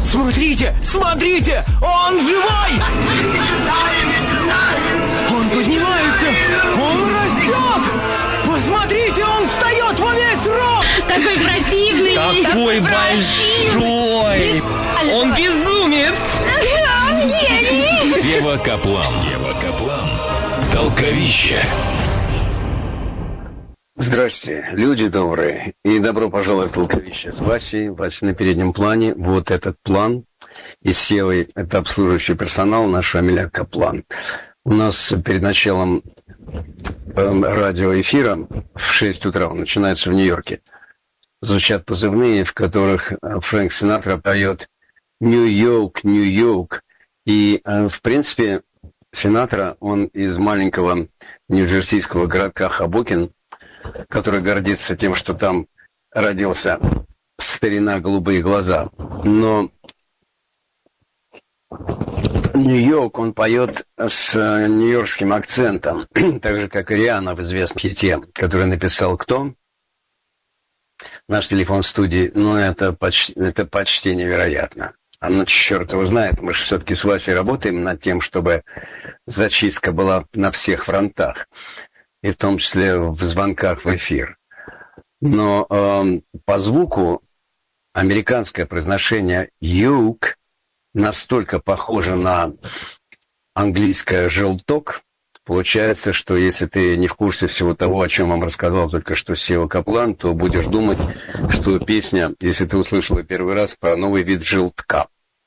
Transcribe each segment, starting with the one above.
Смотрите, смотрите, он живой! Он поднимается, он растет! Посмотрите, он встает во весь рост! Такой противный! Такой большой! Он безумец! Он гений! Сева Каплан. Толковище. Здрасте, люди добрые, и добро пожаловать в Толковище с Васей. Вася на переднем плане, вот этот план. И с Севой, это обслуживающий персонал, наш фамилия Каплан. У нас перед началом радиоэфира в 6 утра, он начинается в Нью-Йорке, звучат позывные, в которых Фрэнк Синатра поет «Нью-Йорк, Нью-Йорк». И, в принципе, Синатра, он из маленького нью-джерсийского городка Хобокин, который гордится тем, что там родился старина голубые глаза. Но Нью-Йорк он поет с нью-йоркским акцентом, так же, как и Риhanna в известном хите, который написал кто? Наш телефон в студии. Ну, это почти невероятно. А ну, черт его знает, мы же все-таки с Васей работаем над тем, чтобы зачистка была на всех фронтах, и в том числе в звонках в эфир. Но по звуку американское произношение «юг» настолько похоже на английское «желток», получается, что если ты не в курсе всего того, о чем вам рассказал только что Сева Каплан, то будешь думать, что песня, если ты услышал ее первый раз, про новый вид желтка.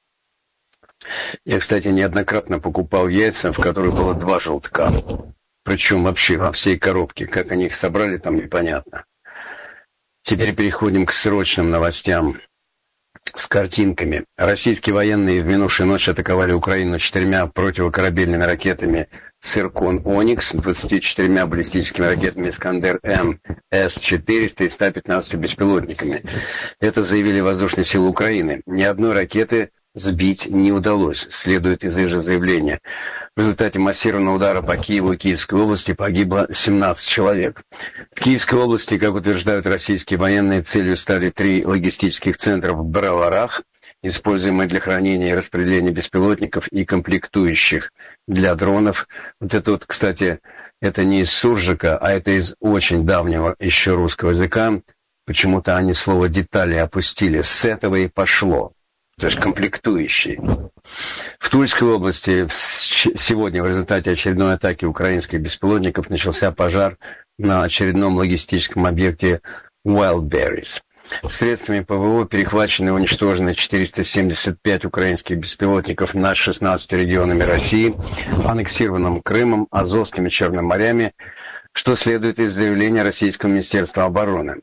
Я, кстати, неоднократно покупал яйца, в которых было 2 желтка. Причем вообще во всей коробке. Как они их собрали, там непонятно. Теперь переходим к срочным новостям с картинками. Российские военные в минувшую ночь атаковали Украину 4 противокорабельными ракетами «Циркон Оникс», 24 баллистическими ракетами «Искандер-М», С-400 и 115 беспилотниками. Это заявили воздушные силы Украины. Ни одной ракеты сбить не удалось, следует из их же заявления. В результате массированного удара по Киеву и Киевской области погибло 17 человек. В Киевской области, как утверждают российские военные, целью стали 3 логистических центра в Броварах, используемые для хранения и распределения беспилотников и комплектующих для дронов. Вот это вот, кстати, это не из суржика, а это из очень давнего еще русского языка. Почему-то они слово «детали» опустили. С этого и пошло. То есть комплектующие. В Тульской области сегодня в результате очередной атаки украинских беспилотников начался пожар на очередном логистическом объекте Wildberries. Средствами ПВО перехвачены и уничтожены 475 украинских беспилотников над 16 регионами России, аннексированным Крымом, Азовским и Черным морями, что следует из заявления Российского Министерства обороны.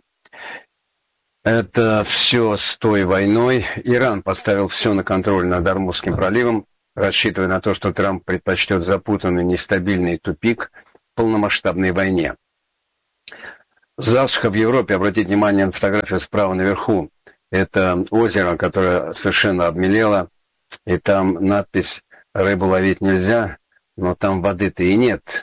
Это все с той войной. Иран поставил все на контроль над Ормузским проливом, рассчитывая на то, что Трамп предпочтет запутанный, нестабильный тупик в полномасштабной войне. Засуха в Европе, обратите внимание на фотографию справа наверху. Это озеро, которое совершенно обмелело, и там надпись «Рыбу ловить нельзя», но там воды-то и нет.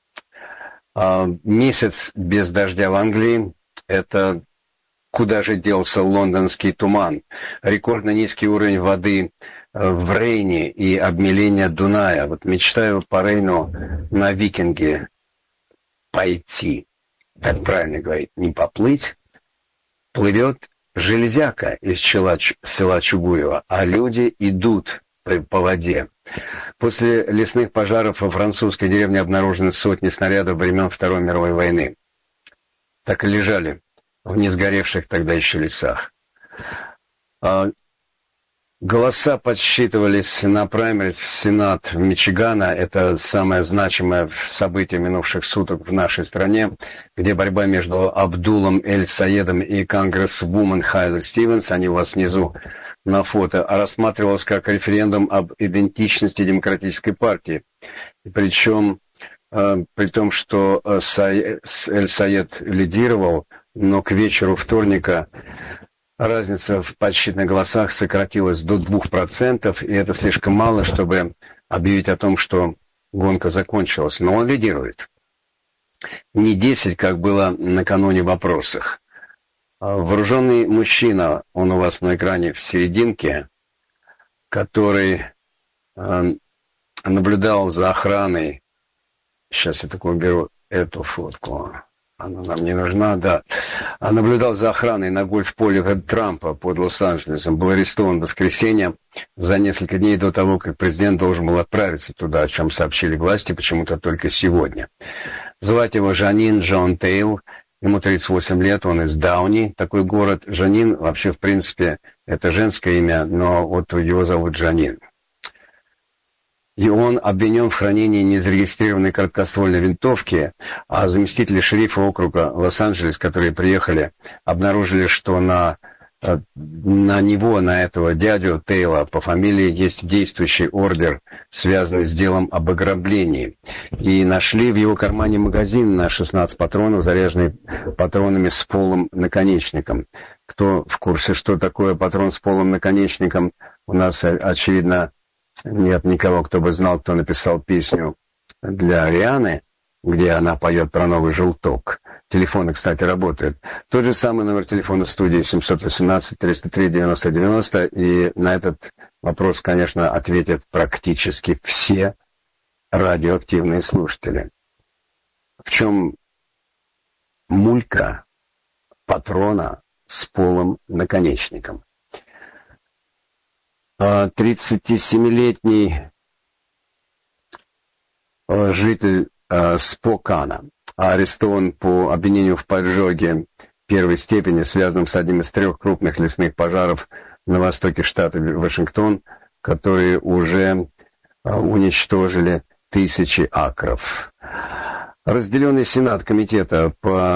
Месяц без дождя в Англии – это... Куда же делся лондонский туман? Рекордно низкий уровень воды в Рейне и обмеление Дуная. Вот мечтаю по Рейну на Викинге пойти. Так правильно говорить, не поплыть. Плывет железяка из села Чугуево, а люди идут по воде. После лесных пожаров во французской деревне обнаружены сотни снарядов времен Второй мировой войны. Так и лежали в несгоревших тогда еще лесах. Голоса подсчитывались на праймерис в Сенат Мичигана. Это самое значимое событие минувших суток в нашей стране, где борьба между Абдулом Эль-Саедом и конгрессвумен Хайлой Стивенс, они у вас внизу на фото, рассматривалась как референдум об идентичности демократической партии. Причем, при том, что Эль-Саед лидировал, но к вечеру вторника разница в подсчитанных голосах сократилась до 2%, и это слишком мало, чтобы объявить о том, что гонка закончилась. Но он лидирует. Не 10, как было накануне в опросах. Вооруженный мужчина, он у вас на экране в серединке, который наблюдал за охраной. Сейчас я такой беру эту фотку. Она нам не нужна, да. Наблюдал за охраной на гольф-поле Трампа под Лос-Анджелесом. Был арестован в воскресенье за несколько дней до того, как президент должен был отправиться туда, о чем сообщили власти почему-то только сегодня. Звать его Жанин Джон Тейл. Ему 38 лет, он из Дауни, такой город. Жанин, вообще, в принципе, это женское имя, но вот его зовут Жанин. И он обвинен в хранении незарегистрированной короткоствольной винтовки, а заместители шерифа округа Лос-Анджелес, которые приехали, обнаружили, что на него, на этого дядю Тейла по фамилии есть действующий ордер, связанный с делом об ограблении. И нашли в его кармане магазин на 16 патронов, заряженный патронами с полым наконечником. Кто в курсе, что такое патрон с полым наконечником, у нас, очевидно, нет никого, кто бы знал, кто написал песню для Рианы, где она поет про новый желток. Телефоны, кстати, работают. Тот же самый номер телефона студии 718-303-90-90. И на этот вопрос, конечно, ответят практически все радиоактивные слушатели. В чем мулька патрона с полым наконечником? 37-летний житель Спокана арестован по обвинению в поджоге первой степени, связанном с одним из 3 крупных лесных пожаров на востоке штата Вашингтон, которые уже уничтожили тысячи акров. Разделенный Сенат комитета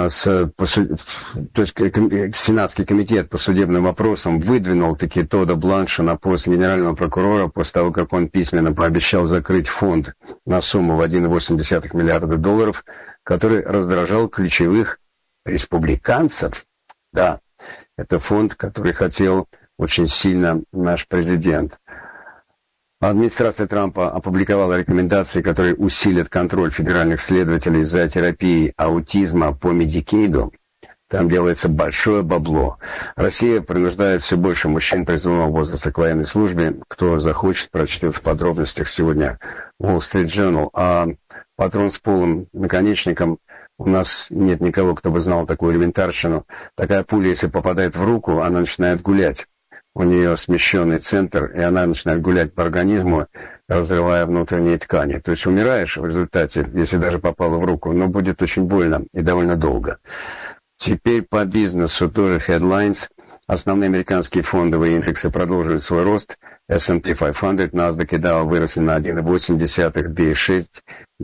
Сенатский комитет по судебным вопросам выдвинул таки Тодда Бланша на пост генерального прокурора после того, как он письменно пообещал закрыть фонд на сумму в $1,8 миллиарда, который раздражал ключевых республиканцев. Да, это фонд, который хотел очень сильно наш президент. Администрация Трампа опубликовала рекомендации, которые усилят контроль федеральных следователей за терапией аутизма по Медикейду. Там делается большое бабло. Россия принуждает все больше мужчин призывного возраста к военной службе. Кто захочет, прочтет в подробностях сегодня Wall Street Journal. А патрон с полым наконечником, у нас нет никого, кто бы знал такую элементарщину. Такая пуля, если попадает в руку, она начинает гулять. У нее смещенный центр, и она начинает гулять по организму, разрывая внутренние ткани. То есть умираешь в результате, если даже попало в руку, но будет очень больно и довольно долго. Теперь по бизнесу тоже headlines. Основные американские фондовые индексы продолжили свой рост. S&P 500, NASDAQ и Dow выросли на 1,8, 2,6 и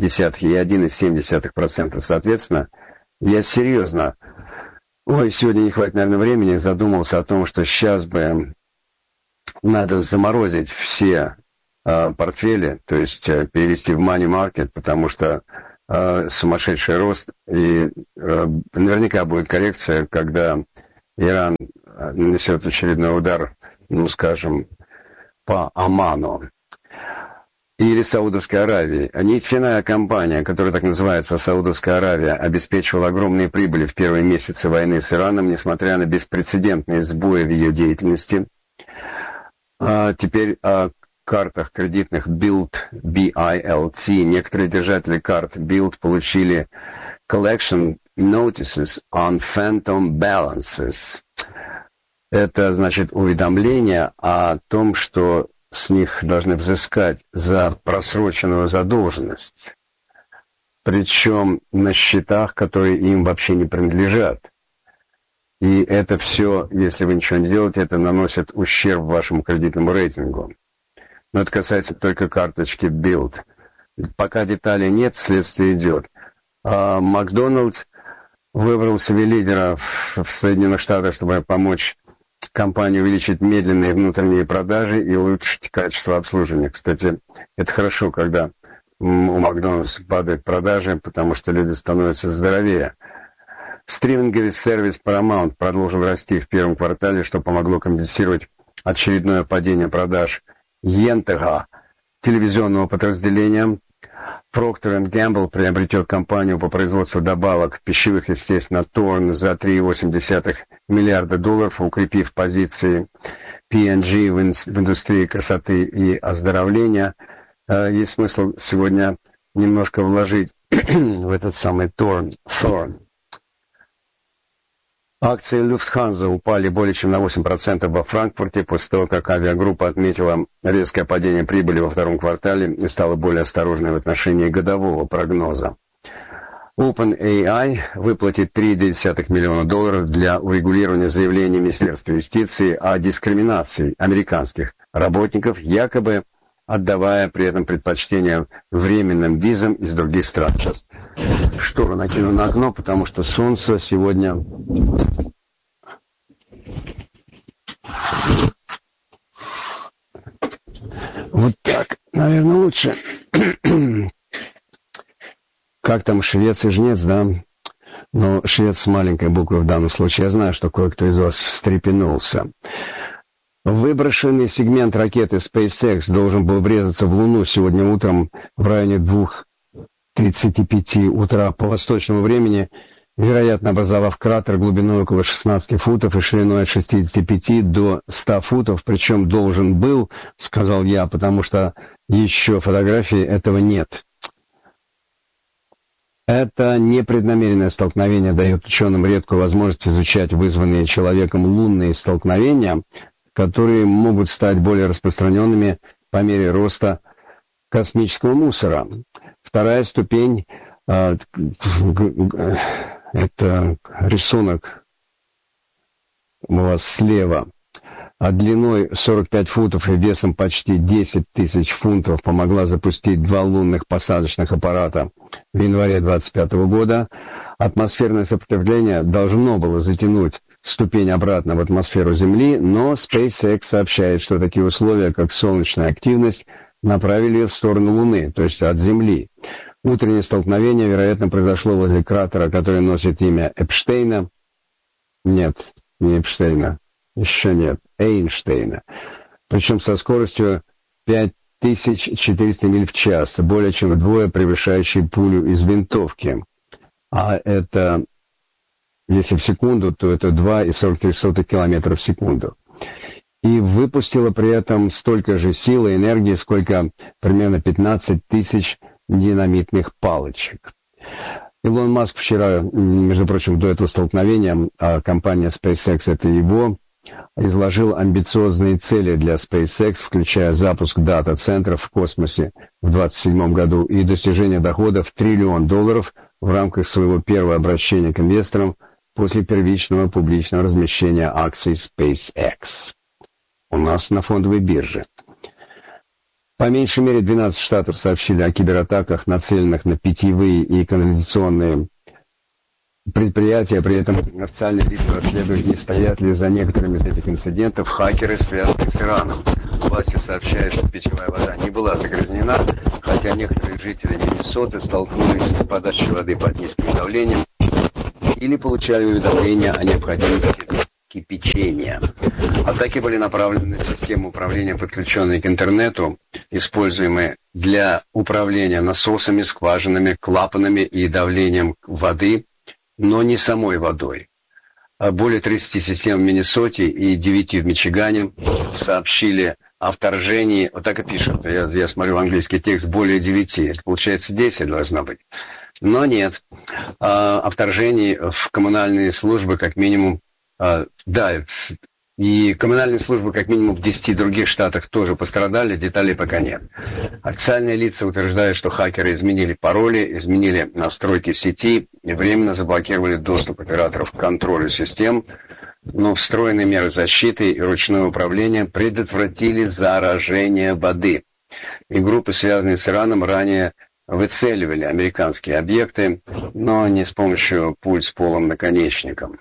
1,7%. Соответственно, я серьезно... сегодня не хватит, наверное, времени. Задумался о том, что сейчас бы надо заморозить все портфели, то есть перевести в money market, потому что сумасшедший рост, и наверняка будет коррекция, когда Иран нанесет очередной удар, скажем, по Оману. Или Саудовской Аравии. Нефтяная компания, которая так называется Саудовская Аравия, обеспечивала огромные прибыли в первые месяцы войны с Ираном, несмотря на беспрецедентные сбои в ее деятельности. Теперь о картах кредитных BILT, B-I-L-T. Некоторые держатели карт BILT получили collection notices on phantom balances. Это значит уведомление о том, что с них должны взыскать за просроченную задолженность. Причем на счетах, которые им вообще не принадлежат. И это все, если вы ничего не делаете, это наносит ущерб вашему кредитному рейтингу. Но это касается только карточки BILT. Пока деталей нет, следствие идет. Макдональдс выбрал себе лидера в Соединенных Штатах, чтобы помочь компании увеличить медленные внутренние продажи и улучшить качество обслуживания. Кстати, это хорошо, когда у Макдональдса падают продажи, потому что люди становятся здоровее. Стриминговый сервис Paramount продолжил расти в первом квартале, что помогло компенсировать очередное падение продаж Йентега, телевизионного подразделения. Procter & Gamble приобретет компанию по производству добавок пищевых, естественно, Торн за $3,8 миллиарда, укрепив позиции. P&G в индустрии красоты и оздоровления. Есть смысл сегодня немножко вложить в этот самый Thorn. Акции Lufthansa упали более чем на 8% во Франкфурте после того, как авиагруппа отметила резкое падение прибыли во втором квартале и стала более осторожной в отношении годового прогноза. OpenAI выплатит $3,2 миллиона для урегулирования заявления Министерства юстиции о дискриминации американских работников, якобы отдавая при этом предпочтение временным визам из других стран. Сейчас штору накину на окно, потому что солнце сегодня... Вот так, наверное, лучше. Как там швец и жнец, да? Но швец с маленькой буквы в данном случае. Я знаю, что кое-кто из вас встрепенулся. Выброшенный сегмент ракеты SpaceX должен был врезаться в Луну сегодня утром в районе 2:35 утра по восточному времени, вероятно, образовав кратер глубиной около 16 футов и шириной от 65 до 100 футов, причем должен был, сказал я, потому что еще фотографий этого нет. Это непреднамеренное столкновение дает ученым редкую возможность изучать вызванные человеком лунные столкновения, которые могут стать более распространенными по мере роста космического мусора. Вторая ступень — это рисунок у вас слева. Длиной 45 футов и весом почти 10 тысяч фунтов помогла запустить 2 лунных посадочных аппарата в январе 2025 года. Атмосферное сопротивление должно было затянуть ступень обратно в атмосферу Земли, но SpaceX сообщает, что такие условия, как солнечная активность, направили ее в сторону Луны, то есть от Земли. Утреннее столкновение, вероятно, произошло возле кратера, который носит имя Эпштейна. Нет, не Эпштейна. Еще нет. Эйнштейна. Причем со скоростью 5400 миль в час, более чем вдвое превышающей пулю из винтовки. А это, если в секунду, то это 2,43 километра в секунду. И выпустила при этом столько же силы и энергии, сколько примерно 15 тысяч динамитных палочек. Илон Маск вчера, между прочим, до этого столкновения, а компания SpaceX — это его, изложил амбициозные цели для SpaceX, включая запуск дата-центров в космосе в 2027 году и достижение доходов $1 триллион в рамках своего первого обращения к инвесторам после первичного публичного размещения акций SpaceX. У нас на фондовой бирже. По меньшей мере 12 штатов сообщили о кибератаках, нацеленных на питьевые и канализационные предприятия. При этом официальные лица расследуют, не стоят ли за некоторыми из этих инцидентов хакеры, связанные с Ираном. Власти сообщают, что питьевая вода не была загрязнена, хотя некоторые жители Миннесоты столкнулись с подачей воды под низким давлением или получали уведомления о необходимости кипячения. Атаки были направлены на систему управления, подключенной к интернету, используемые для управления насосами, скважинами, клапанами и давлением воды, но не самой водой. Более 30 систем в Миннесоте и 9 в Мичигане сообщили о вторжении, вот так и пишут, я смотрю английский текст, более 9, это получается 10 должно быть. Но нет, о вторжении в коммунальные службы как минимум, да, и коммунальные службы как минимум в 10 других штатах тоже пострадали, деталей пока нет. Официальные лица утверждают, что хакеры изменили пароли, изменили настройки сети и временно заблокировали доступ операторов к контролю систем, но встроенные меры защиты и ручное управление предотвратили заражение воды. И группы, связанные с Ираном, ранее выцеливали американские объекты, но не с помощью пуль с полым наконечником.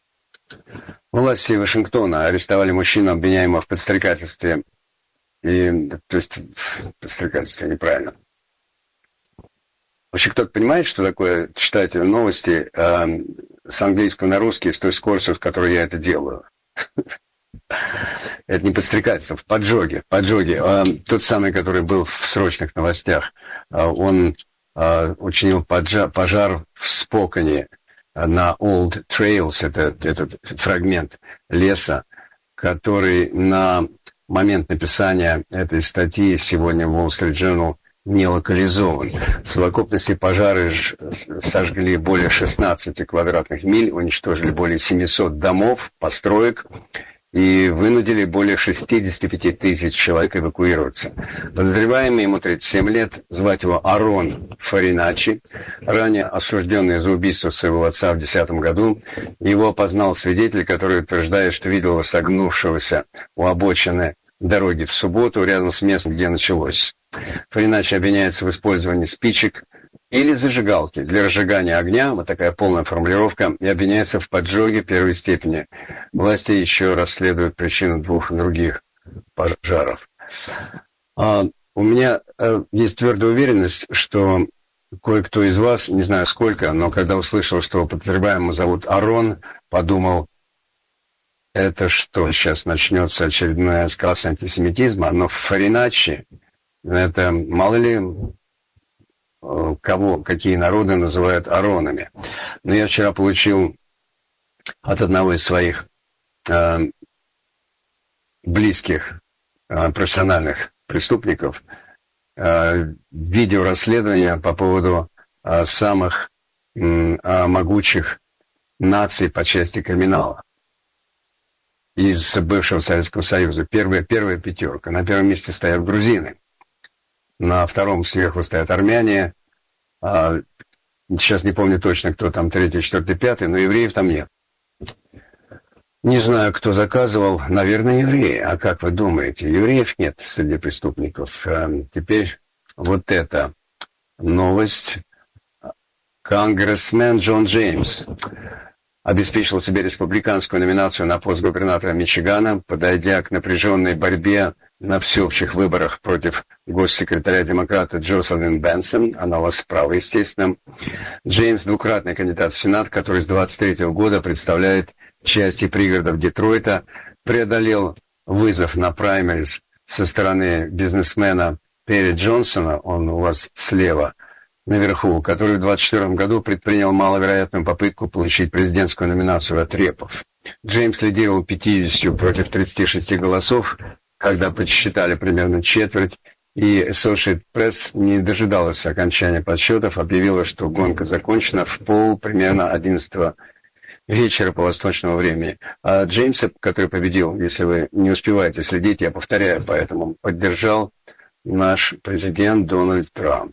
Власти Вашингтона арестовали мужчину, обвиняемого в подстрекательстве. То есть, подстрекательство неправильно. Вообще, кто-то понимает, что такое читать новости с английского на русский с той скоростью, с которой я это делаю? Это не подстрекательство, в поджоге. Тот самый, который был в срочных новостях, он учинил пожар в Споконе на Old Trails, это этот фрагмент леса, который на момент написания этой статьи сегодня в Wall Street Journal не локализован. В совокупности пожары сожгли более 16 квадратных миль, уничтожили более 700 домов, построек и вынудили более 65 тысяч человек эвакуироваться. Подозреваемый, ему 37 лет, звать его Арон Фариначи, ранее осужденный за убийство своего отца в 2010 году. Его опознал свидетель, который утверждает, что видел его согнувшегося у обочины дороги в субботу рядом с местом, где началось. Фариначи обвиняется в использовании спичек или зажигалки для разжигания огня, вот такая полная формулировка, и обвиняется в поджоге первой степени. Власти еще расследуют причину 2 других пожаров. У меня есть твердая уверенность, что кое-кто из вас, не знаю сколько, но когда услышал, что подозреваемого зовут Арон, подумал, это что, сейчас начнется очередная эскалация антисемитизма, но Фариначи, это мало ли кого, какие народы называют Аронами. Но я вчера получил от одного из своих близких профессиональных преступников видеорасследование по поводу самых могучих наций по части криминала из бывшего Советского Союза. Первая пятерка. На первом месте стоят грузины. На втором сверху стоят армяне. Сейчас не помню точно, кто там 3, 4, 5, но евреев там нет. Не знаю, кто заказывал. Наверное, евреи. А как вы думаете? Евреев нет среди преступников. Теперь вот эта новость. Конгрессмен Джон Джеймс обеспечил себе республиканскую номинацию на пост губернатора Мичигана, подойдя к напряженной борьбе на всеобщих выборах против госсекретаря демократа Джоселин Бенсон, она у вас справа, естественно. Джеймс – двукратный кандидат в Сенат, который с 23 года представляет части пригородов Детройта, преодолел вызов на праймериз со стороны бизнесмена Перри Джонсона, он у вас слева, наверху, который в 2024 году предпринял маловероятную попытку получить президентскую номинацию от репов. Джеймс лидировал 50 против 36 голосов, когда подсчитали примерно четверть, и Associated Press не дожидалась окончания подсчетов, объявила, что гонка закончена в примерно 11 вечера по восточному времени. А Джеймса, который победил, если вы не успеваете следить, я повторяю, поэтому поддержал наш президент Дональд Трамп.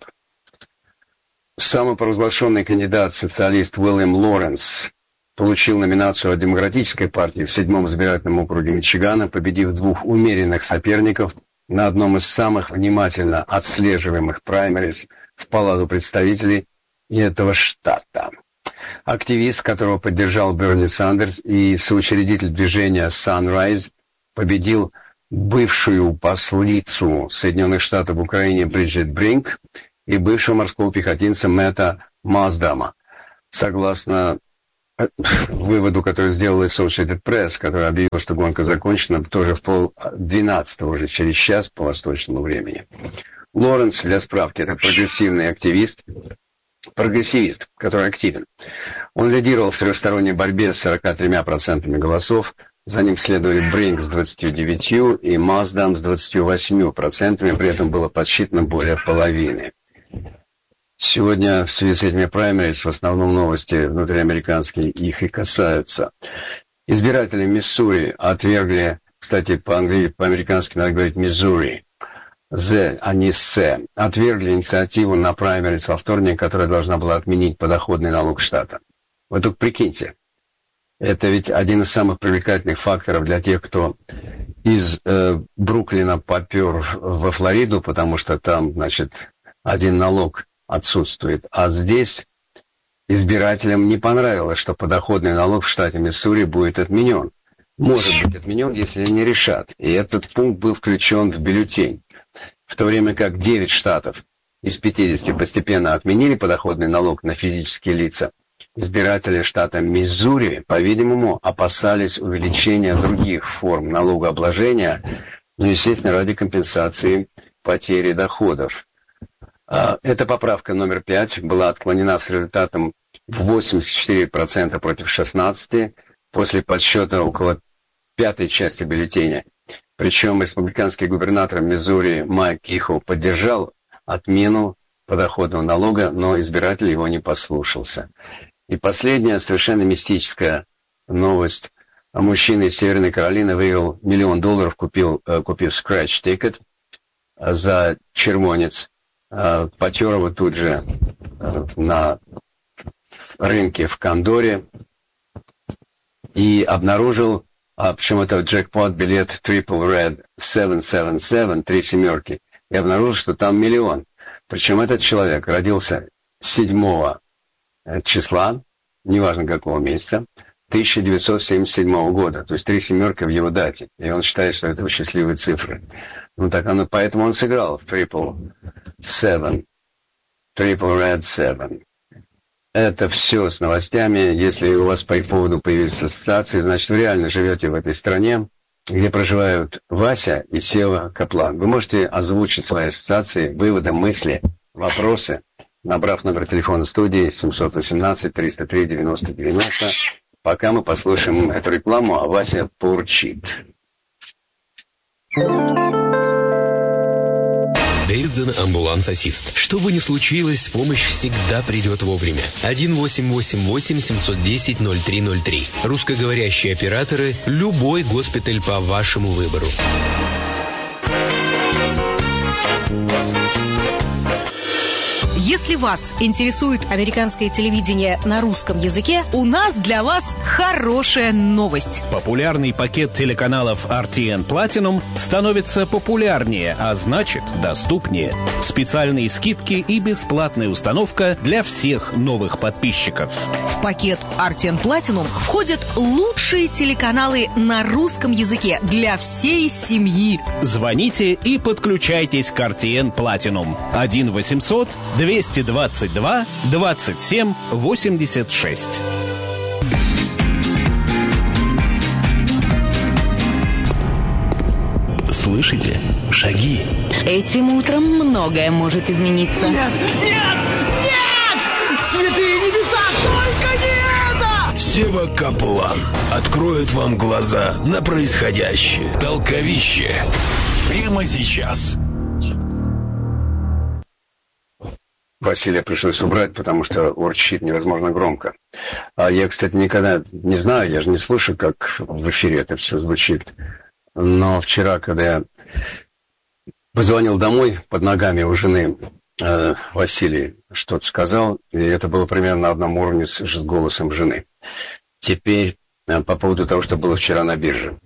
Самопровозглашенный кандидат, социалист Уильям Лоренс, получил номинацию от Демократической партии в 7-м избирательном округе Мичигана, победив 2 умеренных соперников на одном из самых внимательно отслеживаемых праймериз в Палату представителей этого штата. Активист, которого поддержал Берни Сандерс, и соучредитель движения Sunrise, победил бывшую послицу Соединенных Штатов в Украине Бриджит Бринк и бывшего морского пехотинца Мэтта Маздама. Согласно выводу, который сделал Associated Press, который объявил, что гонка закончена, тоже в 11:30 уже, через час по восточному времени. Лоренс, для справки, это прогрессивист, который активен. Он лидировал в трехсторонней борьбе с 43% голосов. За ним следовали Бринк с 29% и Маздам с 28%, при этом было подсчитано более половины. Сегодня в связи с этими праймериз в основном новости внутриамериканские их и касаются. Избиратели Миссури отвергли, кстати, по-американски надо говорить Миссури, а не С, отвергли инициативу на праймериз во вторник, которая должна была отменить подоходный налог штата. Вы только прикиньте, это ведь один из самых привлекательных факторов для тех, кто из Бруклина попер во Флориду, потому что там, значит, один налог отсутствует. А здесь избирателям не понравилось, что подоходный налог в штате Миссури будет отменен. Может быть отменен, если не решат. И этот пункт был включен в бюллетень. В то время как 9 штатов из 50 постепенно отменили подоходный налог на физические лица, избиратели штата Миссури, по-видимому, опасались увеличения других форм налогообложения, естественно, ради компенсации потери доходов. Эта поправка номер 5 была отклонена с результатом в 84% против 16%. После подсчета около пятой части бюллетеня. Причем республиканский губернатор Миссури Майк Кихоу поддержал отмену подоходного налога, но избиратель его не послушался. И последняя, совершенно мистическая новость. Мужчина из Северной Каролины выиграл $1 миллион, купив скретч-тикет за червонец. Потер его тут же на рынке в Кондоре и обнаружил, причем это джекпот, билет Triple Red 777, 3 семерки, и обнаружил, что там $1 миллион. Причем этот человек родился 7 числа, неважно какого месяца, 1977 года, то есть 3 семерки в его дате. И он считает, что это счастливые цифры. Ну так оно, поэтому он сыграл в Triple Red 7. Это все с новостями. Если у вас по их поводу появились ассоциации, значит вы реально живете в этой стране, где проживают Вася и Сева Каплан. Вы можете озвучить свои ассоциации, выводы, мысли, вопросы, набрав номер телефона студии 718-303-90-90. Пока мы послушаем эту рекламу, а Вася поурчит. Дэвидсон амбуланс-ассист. Что бы ни случилось, помощь всегда придет вовремя. 1-888-710-0303. Русскоговорящие операторы. Любой госпиталь по вашему выбору. Если вас интересует американское телевидение на русском языке, у нас для вас хорошая новость. Популярный пакет телеканалов RTN Platinum становится популярнее, а значит доступнее. Специальные скидки и бесплатная установка для всех новых подписчиков. В пакет RTN Platinum входят лучшие телеканалы на русском языке для всей семьи. Звоните и подключайтесь к RTN Platinum. 1-800-222-27-86. Слышите? Шаги. Этим утром многое может измениться. Нет! Нет! Нет! Святые небеса, только не это! Сева Каплан откроет вам глаза на происходящее. Толковище. Прямо сейчас. Василия пришлось убрать, потому что урчит невозможно громко. А я, кстати, никогда не знаю, я же не слышу, как в эфире это все звучит. Но вчера, когда я позвонил домой, под ногами у жены Василий что-то сказал, и это было примерно на одном уровне с голосом жены. Теперь по поводу того, что было вчера на бирже.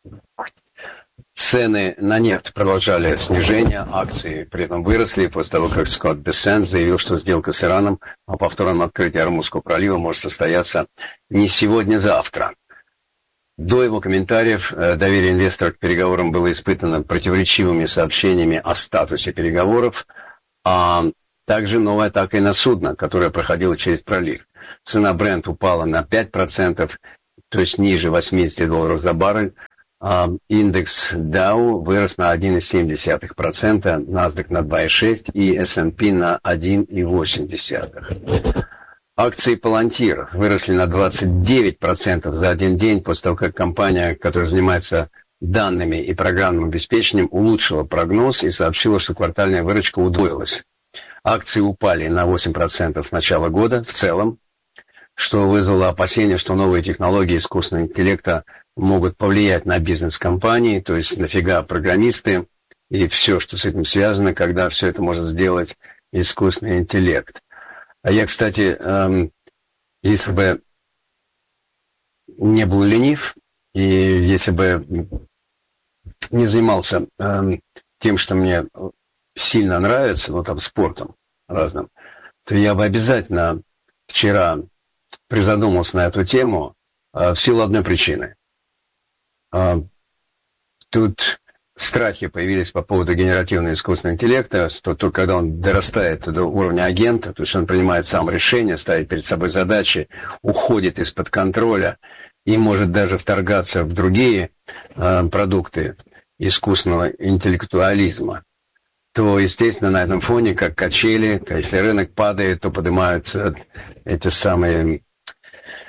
Цены на нефть продолжали снижение, акции при этом выросли после того, как Скотт Бессент заявил, что сделка с Ираном о повторном открытии Ормузского пролива может состояться не сегодня-завтра. До его комментариев доверие инвестора к переговорам было испытано противоречивыми сообщениями о статусе переговоров, а также новой атакой на судно, которое проходило через пролив. Цена Brent упала на 5%, то есть ниже $80 за баррель. Индекс Dow вырос на 1,7%, NASDAQ на 2,6% и S&P на 1,8%. Акции Palantir выросли на 29% за один день после того, как компания, которая занимается данными и программным обеспечением, улучшила прогноз и сообщила, что квартальная выручка удвоилась. Акции упали на 8% с начала года в целом, что вызвало опасения, что новые технологии искусственного интеллекта могут повлиять на бизнес компании, то есть нафига программисты и все, что с этим связано, когда все это может сделать искусственный интеллект. А я, кстати, если бы не был ленив, и если бы не занимался тем, что мне сильно нравится, ну там спортом разным, то я бы обязательно вчера призадумался на эту тему в силу одной причины. Тут страхи появились по поводу генеративного искусственного интеллекта, что только когда он дорастает до уровня агента, то есть он принимает сам решения, ставит перед собой задачи, уходит из-под контроля и может даже вторгаться в другие продукты искусственного интеллектуализма, то, естественно, на этом фоне, как качели, если рынок падает, то поднимаются эти самые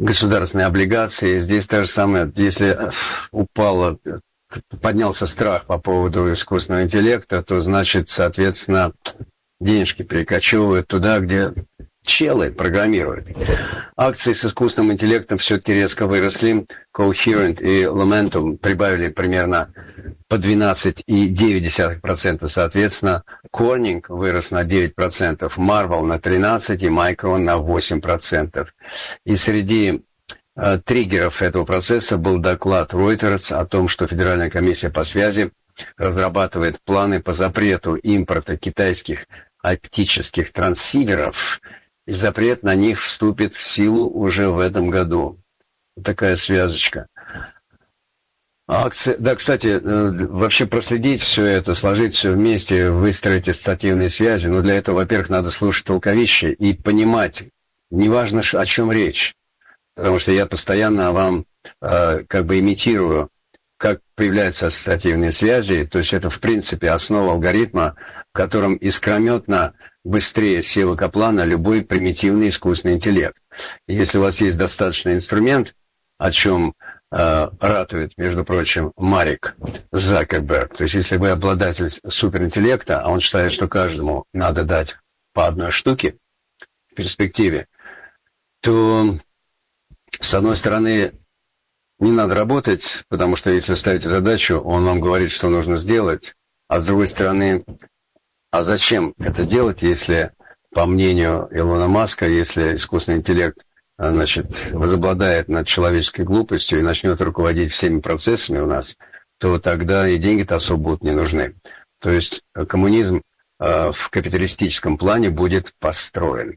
государственные облигации. Здесь то же самое, если поднялся страх по поводу искусственного интеллекта, то значит, соответственно, денежки перекочевывают туда, где челы программируют. Акции с искусственным интеллектом все-таки резко выросли. Coherent и Lumentum прибавили примерно по 12,9%, соответственно. Corning вырос на 9%, Marvell на 13% и Micron на 8%. И среди триггеров этого процесса был доклад Reuters о том, что Федеральная комиссия по связи разрабатывает планы по запрету импорта китайских оптических транссиверов, и запрет на них вступит в силу уже в этом году. Такая связочка. Акции, да, кстати, вообще проследить все это, сложить все вместе, выстроить ассоциативные связи, но для этого, во-первых, надо слушать толковище и понимать, неважно, о чем речь, потому что я постоянно вам как бы имитирую, как появляются ассоциативные связи, то есть это, в принципе, основа алгоритма, в котором искрометно быстрее силы Каплана любой примитивный искусственный интеллект. И если у вас есть достаточный инструмент, о чем ратует, между прочим, Марик Закерберг, то есть если вы обладатель суперинтеллекта, а он считает, что каждому надо дать по одной штуке в перспективе, то, с одной стороны, не надо работать, потому что если ставите задачу, он вам говорит, что нужно сделать, а с другой стороны, а зачем это делать, если, по мнению Илона Маска, если искусственный интеллект, значит, возобладает над человеческой глупостью и начнет руководить всеми процессами у нас, то тогда и деньги-то особо будут не нужны. То есть коммунизм в капиталистическом плане будет построен.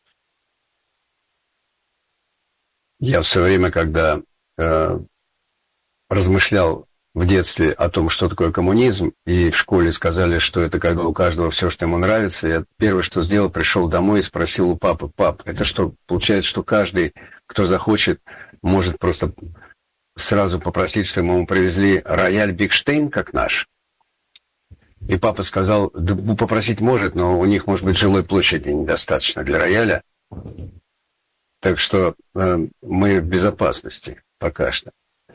Я все время, когда размышлял в детстве о том, что такое коммунизм, и в школе сказали, что это когда у каждого все, что ему нравится, я первое, что сделал, пришел домой и спросил у папы: пап, это что, получается, что каждый, кто захочет, может просто сразу попросить, чтобы ему привезли рояль Бигштейн, как наш? И папа сказал: да, попросить может, но у них, может быть, жилой площади недостаточно для рояля. Так что мы в безопасности пока что.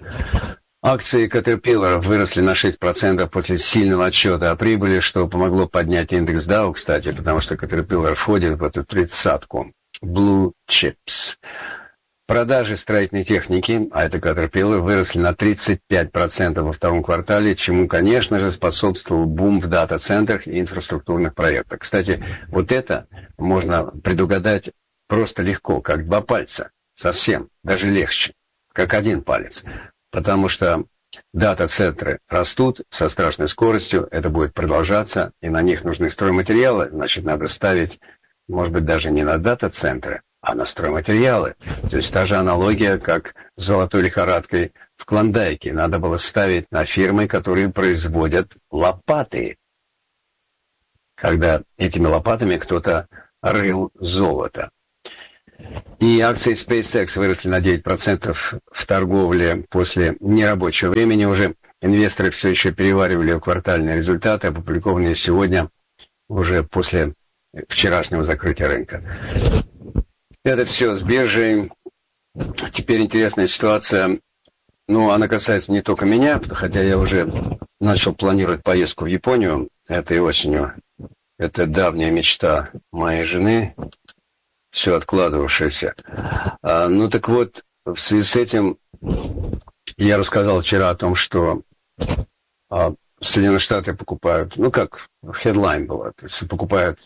Акции Caterpillar выросли на 6% после сильного отчета о прибыли, что помогло поднять индекс Dow, кстати, потому что Caterpillar входит в эту тридцатку. Blue Chips. Продажи строительной техники, а это Caterpillar, выросли на 35% во втором квартале, чему, конечно же, способствовал бум в дата-центрах и инфраструктурных проектах. Кстати, вот это можно предугадать просто легко, как два пальца. Совсем, даже легче, как один палец. Потому что дата-центры растут со страшной скоростью, это будет продолжаться, и на них нужны стройматериалы, значит, надо ставить, может быть, даже не на дата-центры, а на стройматериалы. То есть та же аналогия, как с золотой лихорадкой в Клондайке. Надо было ставить на фирмы, которые производят лопаты, когда этими лопатами кто-то рыл золото. И акции SpaceX выросли на 9% в торговле после нерабочего времени уже. Инвесторы все еще переваривали квартальные результаты, опубликованные сегодня, уже после вчерашнего закрытия рынка. Это все с биржей. Теперь интересная ситуация. Ну, она касается не только меня, хотя я уже начал планировать поездку в Японию этой осенью. Это давняя мечта моей жены, все откладывавшееся. Ну так вот, в связи с этим я рассказал вчера о том, что Соединенные Штаты покупают, ну как, хедлайн было, то есть покупают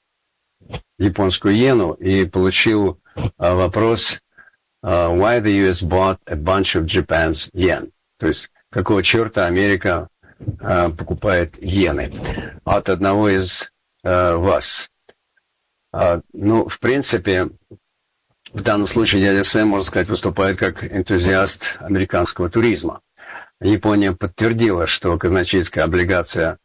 японскую иену, и получил вопрос why the US bought a bunch of Japan's yen. То есть какого черта Америка покупает иены от одного из вас. Ну, в принципе, в данном случае дядя Сэм, можно сказать, выступает как энтузиаст американского туризма. Япония подтвердила, что казначейская облигация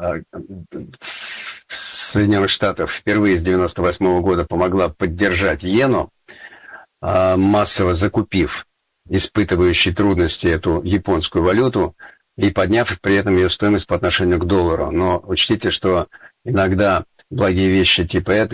Соединенных Штатов впервые с 1998 года помогла поддержать иену, массово закупив испытывающие трудности эту японскую валюту и подняв при этом ее стоимость по отношению к доллару. Но учтите, что иногда благие вещи типа этой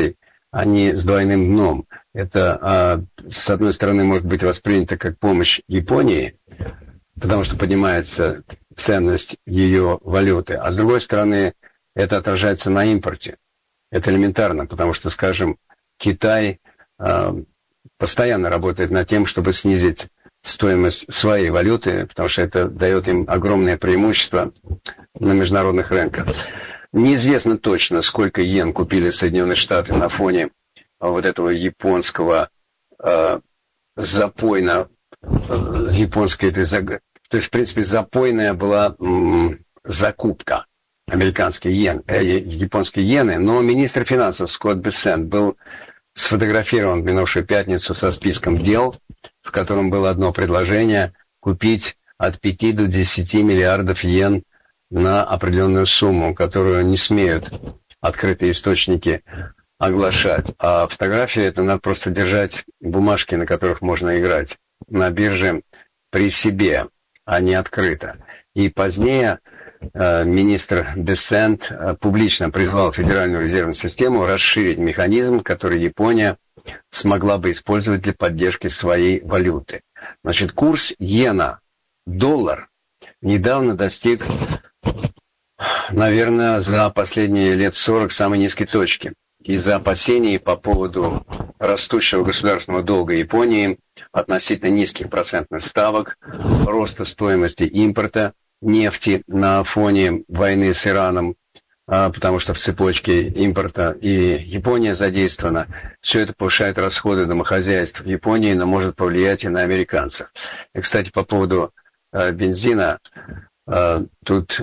они с двойным дном. Это, с одной стороны, может быть воспринято как помощь Японии, потому что поднимается ценность ее валюты, а с другой стороны, это отражается на импорте. Это элементарно, потому что, скажем, Китай постоянно работает над тем, чтобы снизить стоимость своей валюты, потому что это дает им огромное преимущество на международных рынках. Неизвестно точно, сколько йен купили Соединенные Штаты на фоне вот этого японского запойного, японской этой, то есть, в принципе, запойная была закупка американские японские иены, но министр финансов Скотт Бессент был сфотографирован в минувшую пятницу со списком дел, в котором было одно предложение купить от 5 до 10 миллиардов йен на определенную сумму, которую не смеют открытые источники оглашать. А фотография это надо просто держать бумажки, на которых можно играть на бирже при себе, а не открыто. И позднее министр Бессент публично призвал Федеральную резервную систему расширить механизм, который Япония смогла бы использовать для поддержки своей валюты. Значит, курс иена-доллар недавно достиг, наверное, за последние лет 40 самой низкой точки. Из-за опасений по поводу растущего государственного долга Японии, относительно низких процентных ставок, роста стоимости импорта нефти на фоне войны с Ираном, потому что в цепочке импорта и Япония задействована. Все это повышает расходы домохозяйств в Японии, но может повлиять и на американцев. И, кстати, по поводу бензина, тут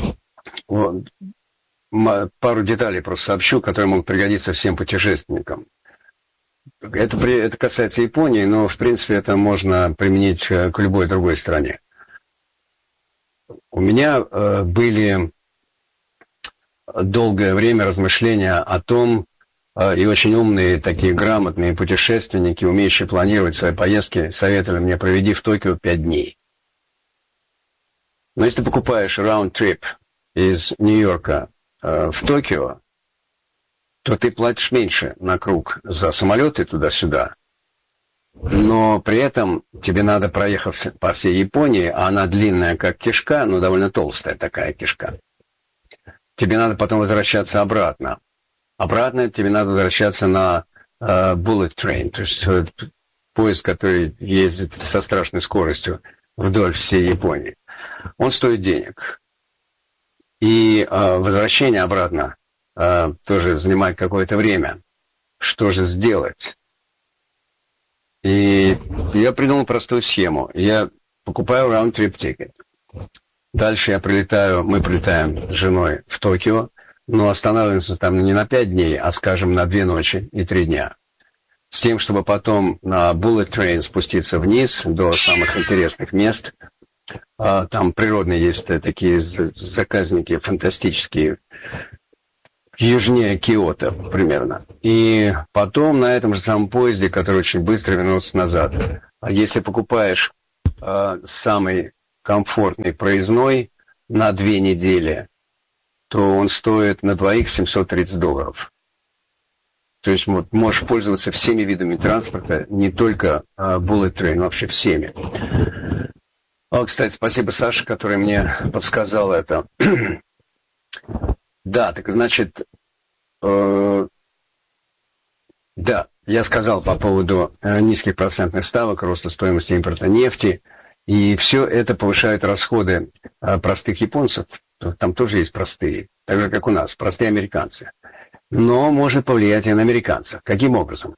пару деталей просто сообщу, которые могут пригодиться всем путешественникам. Это касается Японии, но, в принципе, это можно применить к любой другой стране. У меня были долгое время размышления о том, и очень умные, такие грамотные путешественники, умеющие планировать свои поездки, советовали мне: проведи в Токио 5 дней. Но если ты покупаешь раунд-трип из Нью-Йорка в Токио, то ты платишь меньше на круг за самолеты туда-сюда. Но при этом тебе надо, проехав по всей Японии, а она длинная как кишка, но довольно толстая такая кишка, тебе надо потом возвращаться обратно. Обратно тебе надо возвращаться на bullet train, то есть поезд, который ездит со страшной скоростью вдоль всей Японии. Он стоит денег. И возвращение обратно тоже занимает какое-то время. Что же сделать? И я придумал простую схему. Я покупаю round-trip ticket. Дальше мы прилетаем с женой в Токио, но останавливаемся там не на 5 дней, а, скажем, на 2 ночи и 3 дня. С тем, чтобы потом на bullet train спуститься вниз до самых интересных мест. Там природные есть такие заказники фантастические, южнее Киото примерно. И потом на этом же самом поезде, который очень быстро вернется назад. А если покупаешь самый комфортный проездной на 2 недели, то он стоит на двоих $730. То есть можешь пользоваться всеми видами транспорта, не только bullet train, но вообще всеми. Кстати, спасибо Саше, который мне подсказал это. Да, так значит, да, я сказал по поводу низких процентных ставок, роста стоимости импорта нефти, и все это повышает расходы простых японцев. Там тоже есть простые, так же, как у нас, простые американцы. Но может повлиять и на американцев. Каким образом?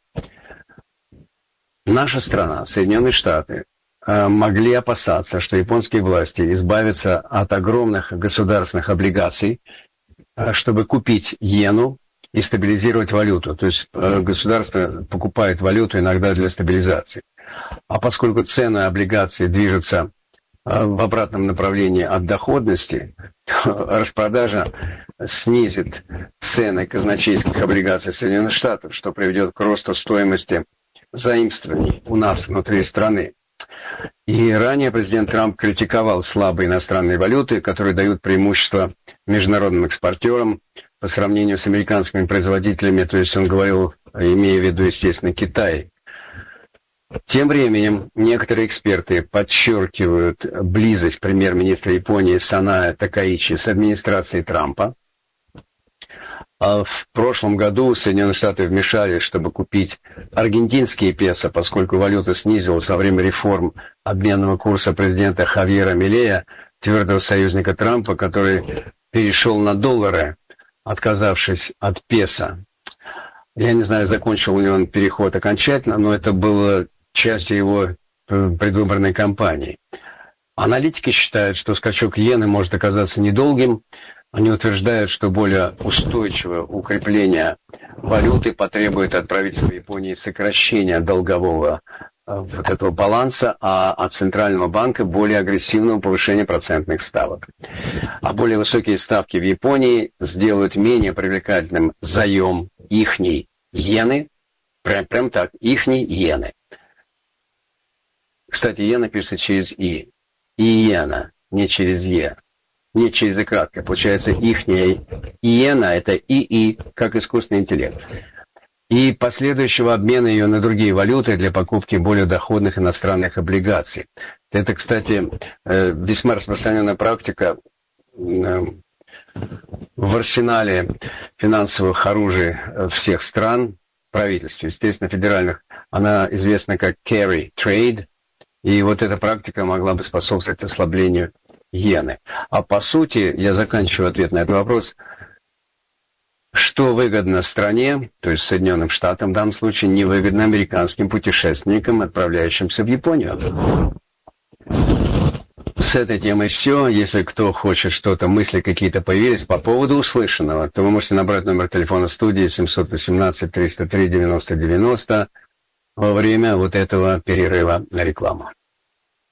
Наша страна, Соединенные Штаты, могли опасаться, что японские власти избавятся от огромных государственных облигаций, чтобы купить иену и стабилизировать валюту. То есть государство покупает валюту иногда для стабилизации. А поскольку цены облигаций движутся в обратном направлении от доходности, распродажа снизит цены казначейских облигаций Соединенных Штатов, что приведет к росту стоимости заимствований у нас внутри страны. И ранее президент Трамп критиковал слабые иностранные валюты, которые дают преимущество международным экспортерам по сравнению с американскими производителями, то есть он говорил, имея в виду, естественно, Китай. Тем временем некоторые эксперты подчеркивают близость премьер-министра Японии Санае Такаичи с администрацией Трампа. А в прошлом году Соединенные Штаты вмешались, чтобы купить аргентинские песо, поскольку валюта снизилась во время реформ обменного курса президента Хавьера Милея, твердого союзника Трампа, который перешел на доллары, отказавшись от песо. Я не знаю, закончил ли он переход окончательно, но это было частью его предвыборной кампании. Аналитики считают, что скачок иены может оказаться недолгим. Они утверждают, что более устойчивое укрепление валюты потребует от правительства Японии сокращения долгового вот этого баланса, а от Центрального банка более агрессивного повышения процентных ставок. А более высокие ставки в Японии сделают менее привлекательным заем ихней иены, прям так, ихней иены. Кстати, иена пишется через И. Иена, не через Е. Не через И краткое. Получается, ихняя иена – это ИИ, как искусственный интеллект. И последующего обмена ее на другие валюты для покупки более доходных иностранных облигаций. Это, кстати, весьма распространенная практика в арсенале финансовых оружий всех стран, правительств, естественно, федеральных. Она известна как carry trade. И вот эта практика могла бы способствовать ослаблению иены. А по сути, я заканчиваю ответ на этот вопрос, что выгодно стране, то есть Соединенным Штатам в данном случае, невыгодно американским путешественникам, отправляющимся в Японию. С этой темой все. Если кто хочет что-то, мысли какие-то появились по поводу услышанного, то вы можете набрать номер телефона студии 718-303-90-90 во время вот этого перерыва на рекламу.